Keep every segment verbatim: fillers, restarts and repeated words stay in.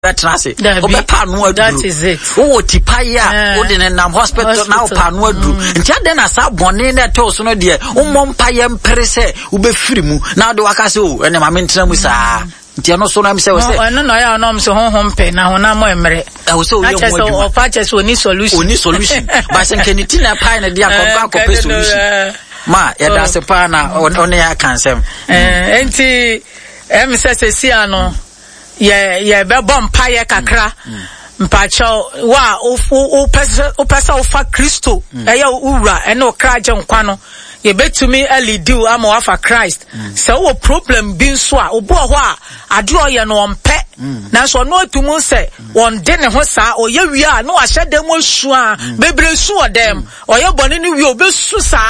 betrase obepa no adu that is it wo tipaya wo de nam hospital na opa no adu ntia de na sa bone na to so no de wo mompaye mpere se wo be firi mu na de waka se o ene ma mentena mu saa ntia no so na me se wo se no no ya no so honhom pe na hona mo emre e wo se o ye mo adu o pa che so ni solution oni solution ba se nkeniti na pa na de akọ akọ pe solution ma ya da se pa na one ya kansem eh enti em se se si ano ye ye be bom paye kakra mpacho wa o pesa o pesa o fa Kristo eya ura ene o kraje nkwa no ye betumi alidu ama wa fa Christ se wo problem bi nso a obo ho a adro ye no ompe na so no atumu se won de ne ho sa o ye wi a no a hyedem osu a bebre su odem o ye bone ni wi obesu sa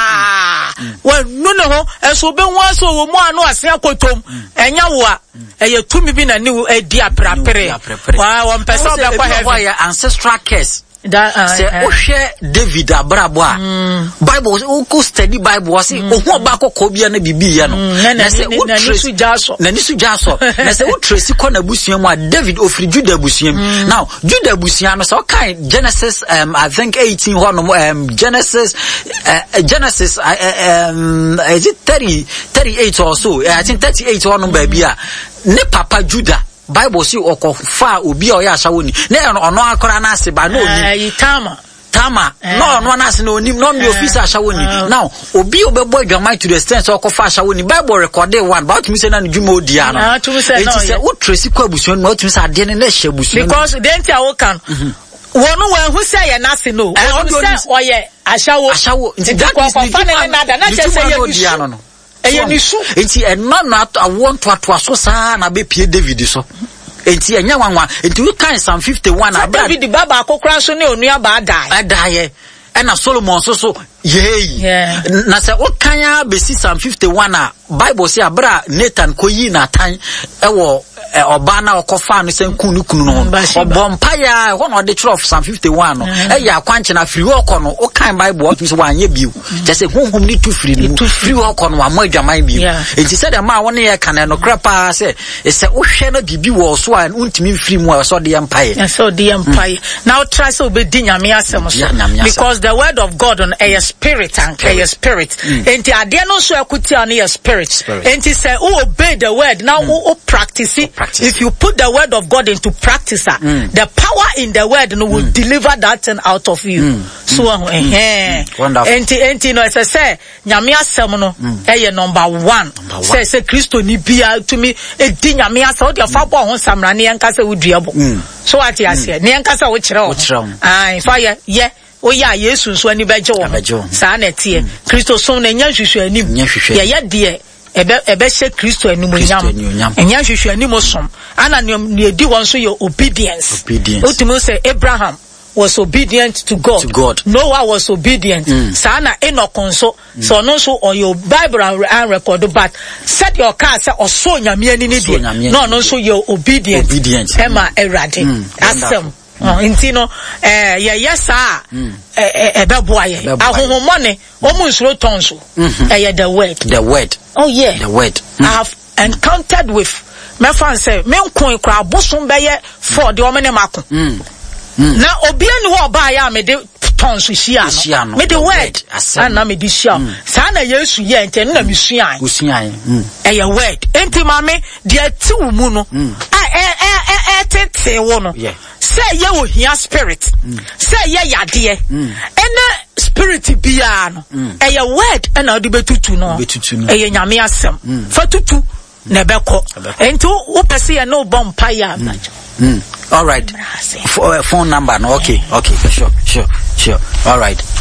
wa no ne ho eso be ho so wo mu anu ase akotom enya wo a eye tumi bi na ni edi aprapere wa won pesa obe kwa heaven ancestral curse that uh, say o hwe David abrabo a Bible o ko study Bible say o hu ba kokko bia na bibi ya no na say o trace jaso na nisu jaso na say o trace ko na busuan mu a David ofri Judah busuan now Judah busuan no so kind Genesis um I think eighteen one um Genesis uh, Genesis uh, um is it thirty thirty-eight or so I think thirty-eight one baby a ne papa Judah Bible see okofa obi o ya shawoni na ono akora na ase ba no oni tama tama no no na ase no oni no me officer shawoni now obi obebo adwaman to the extent okofa shawoni Bible recorded one but me say na dwuma odia no it say o trace kwa busuan no to say ade ne na hye busuan because the enti awo kan wonu wan hu say ye na ase no wonu say oye ashawo ashawo nti that is the na da na che say ye odia no eye nisu enti enna na awon to ato aso saa na be pie David so enti enya wanwa enti we kan Psalm fifty-one abra David baba akokra so ne onua ba dai adai e na Solomon so so yey na se o kan be Psalm fifty-one a Bible say abra Nathan koyi na tan e wo oba na okofa no senku no kunu no obompa ya ho no de twelve Psalm fifty-one no e ya kwanche na free work no o kan Bible o tumi se wanye biu je se honhom ni tu free no free work no wa mo adwaman biu enti se de ma won ye kan no krapa se se o hwe na bibi wo so a untimi free mu a so de empire so de empire now try so be di nyame asem so because the word of God on a spirit and a spirit enti ade no so akuti on a spirit enti say o obey the word now o practice it. If you put the word of God into practice, mm. the power in the word no, will mm. deliver that thing out of you. Mm. So, mm. eh, wonderful. Enti, enti, no, as I say, nyame asem no, eh, number one. Say, say, Christo ni biya to me, eh, di nyame asem, odi afabo hon samra ni yanka se udiabo. So what you say? Ni yanka se uchiro. Ah, if I yeah. O ya Yesu so ani beje wo. Sa na tie. Christo so na nya hwehwe anim. Ye ye de ebe ebe she Kristo anim nyam enya hwehwe anim som ana ne edi won so your obedience ultimately say Abraham was obedient to God. To God. Noah was obedient. Mm. Sana Enoch so mm. so no so on your Bible and record but set your car say oso nyame ani ni no no so your obedient. Obedient. Emma erade. Asem. Oh, intino eh yeah yes ah eh eh beboaye ahonhomone omu nsuro tonso eh the word the word oh yeah the word I have encountered with my friend say me nkon kra bosom beye for the omene mako na obi ani ho ba ya me de tonso hia no me the word ana me di hia sa na Yesu ye ente na me suan usuan eh word enti mame de ati wo mu no eh eh eh tete wo no say ye wo hia spirit say ye yade ene spirit bia no eh word na odi betutu no eh nyame asem fa tutu na beko enti wo pese ye no bompa ya all right. F- uh, phone number no okay okay sure sure sure all right.